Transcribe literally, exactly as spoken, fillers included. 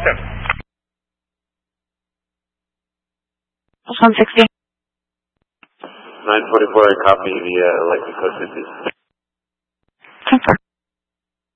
Roger. one sixty. nine forty-four, I copy the uh, electric code fifty. Confirm.